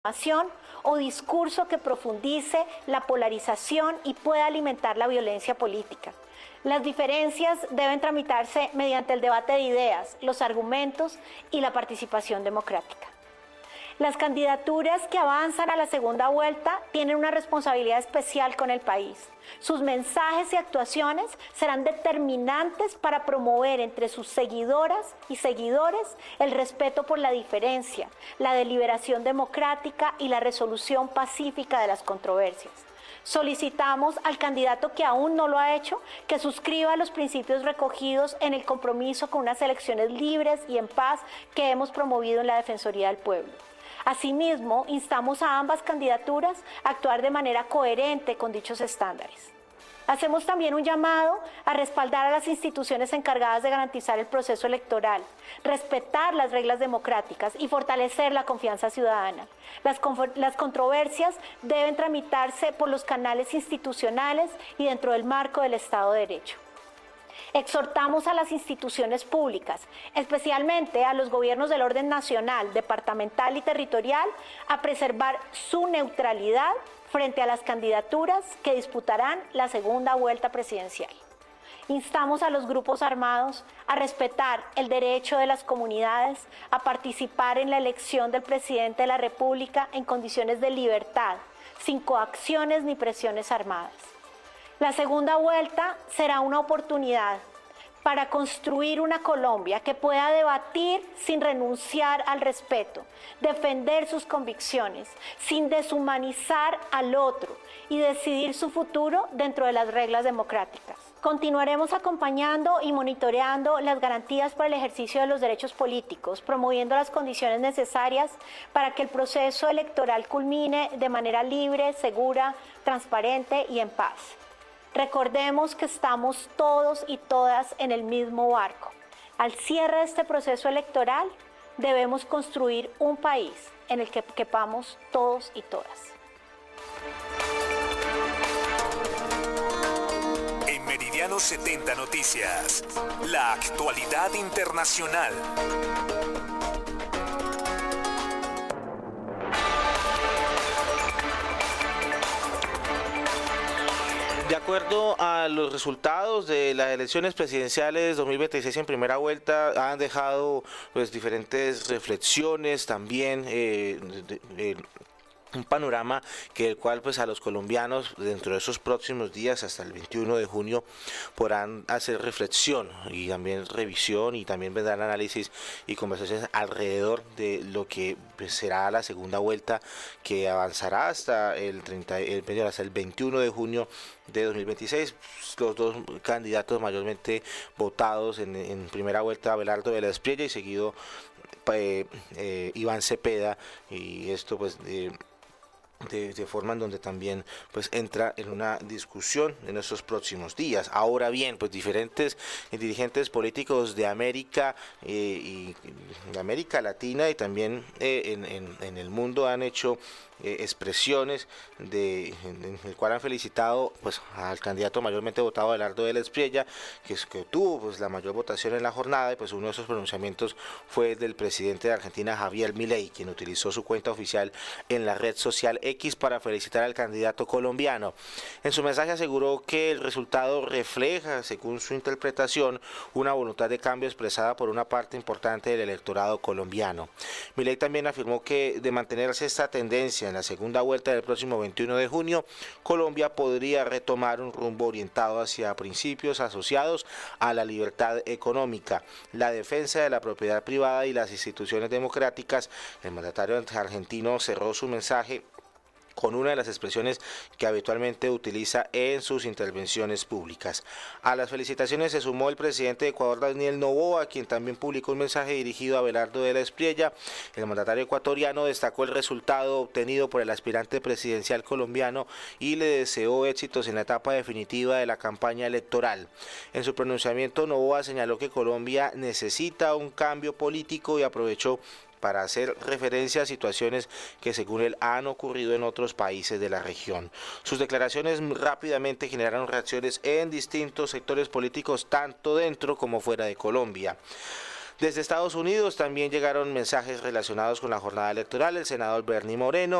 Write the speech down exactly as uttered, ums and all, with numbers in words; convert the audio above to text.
o discurso que profundice la polarización y pueda alimentar la violencia política. Las diferencias deben tramitarse mediante el debate de ideas, los argumentos y la participación democrática. Las candidaturas que avanzan a la segunda vuelta tienen una responsabilidad especial con el país. Sus mensajes y actuaciones serán determinantes para promover entre sus seguidoras y seguidores el respeto por la diferencia, la deliberación democrática y la resolución pacífica de las controversias. Solicitamos al candidato que aún no lo ha hecho que suscriba los principios recogidos en el compromiso con unas elecciones libres y en paz que hemos promovido en la Defensoría del Pueblo. Asimismo, instamos a ambas candidaturas a actuar de manera coherente con dichos estándares. Hacemos también un llamado a respaldar a las instituciones encargadas de garantizar el proceso electoral, respetar las reglas democráticas y fortalecer la confianza ciudadana. Las, las controversias deben tramitarse por los canales institucionales y dentro del marco del Estado de Derecho. Exhortamos a las instituciones públicas, especialmente a los gobiernos del orden nacional, departamental y territorial, a preservar su neutralidad frente a las candidaturas que disputarán la segunda vuelta presidencial. Instamos a los grupos armados a respetar el derecho de las comunidades a participar en la elección del presidente de la República en condiciones de libertad, sin coacciones ni presiones armadas. La segunda vuelta será una oportunidad para construir una Colombia que pueda debatir sin renunciar al respeto, defender sus convicciones, sin deshumanizar al otro y decidir su futuro dentro de las reglas democráticas. Continuaremos acompañando y monitoreando las garantías para el ejercicio de los derechos políticos, promoviendo las condiciones necesarias para que el proceso electoral culmine de manera libre, segura, transparente y en paz. Recordemos que estamos todos y todas en el mismo barco. Al cierre de este proceso electoral, debemos construir un país en el que quepamos todos y todas. En Meridiano setenta Noticias, la actualidad internacional. De acuerdo a los resultados de las elecciones presidenciales dos mil veintiséis en primera vuelta, han dejado pues diferentes reflexiones también, eh, de, de, un panorama que el cual pues a los colombianos dentro de esos próximos días hasta el veintiuno de junio podrán hacer reflexión y también revisión y también vendrán análisis y conversaciones alrededor de lo que pues, será la segunda vuelta que avanzará hasta el treinta, el, hasta el veintiuno de junio de dos mil veintiséis. Los dos candidatos mayormente votados en, en primera vuelta, Abelardo de la Espriella y seguido eh, eh, Iván Cepeda, y esto pues eh, De, de forma en donde también pues entra en una discusión en estos próximos días. Ahora bien, pues diferentes dirigentes políticos de América eh, y de América Latina y también eh, en, en, en el mundo han hecho eh, expresiones de, en, en el cual han felicitado pues al candidato mayormente votado, Abelardo de la Espriella, que, es, que tuvo pues la mayor votación en la jornada, y pues uno de esos pronunciamientos fue del presidente de Argentina, Javier Milei, quien utilizó su cuenta oficial en la red social X para felicitar al candidato colombiano. En su mensaje aseguró que el resultado refleja, según su interpretación, una voluntad de cambio expresada por una parte importante del electorado colombiano. Milei también afirmó que de mantenerse esta tendencia en la segunda vuelta del próximo veintiuno de junio, Colombia podría retomar un rumbo orientado hacia principios asociados a la libertad económica, la defensa de la propiedad privada y las instituciones democráticas. El mandatario argentino cerró su mensaje con una de las expresiones que habitualmente utiliza en sus intervenciones públicas. A las felicitaciones se sumó el presidente de Ecuador, Daniel Noboa, quien también publicó un mensaje dirigido a Abelardo de la Espriella. El mandatario ecuatoriano destacó el resultado obtenido por el aspirante presidencial colombiano y le deseó éxitos en la etapa definitiva de la campaña electoral. En su pronunciamiento, Noboa señaló que Colombia necesita un cambio político y aprovechó para hacer referencia a situaciones que según él han ocurrido en otros países de la región. Sus declaraciones rápidamente generaron reacciones en distintos sectores políticos, tanto dentro como fuera de Colombia. Desde Estados Unidos también llegaron mensajes relacionados con la jornada electoral. El senador Bernie Moreno